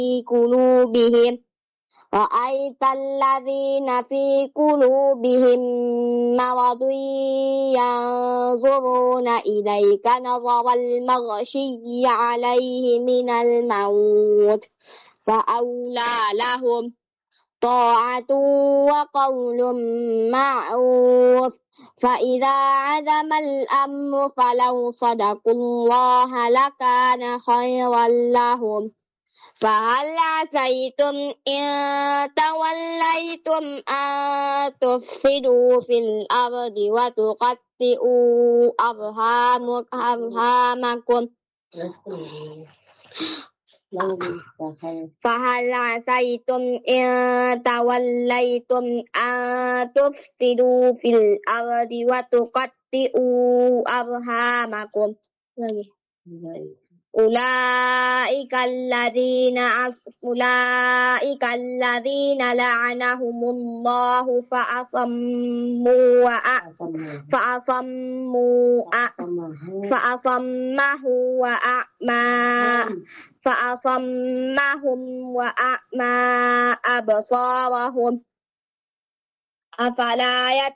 قلوبهم رأيت الذين في قلوبهم مرض ينظرون إليك نظر المغشي عليه من الموت فأولى لهم طاعة وقول معروف فإذا عزم الأمر فلو صدقوا الله لكان خيرا لهم فهل عسيتم إن توليتم أن تفسدوا في الأرض وتقطعوا أرحامكم فهل عسيتم إن توليتم أن تفسدوا في الأرض وتقطعوا أرحامكم أولئك الذين لعنهم الله فأصمهم وأعمى أبصارهم أفلا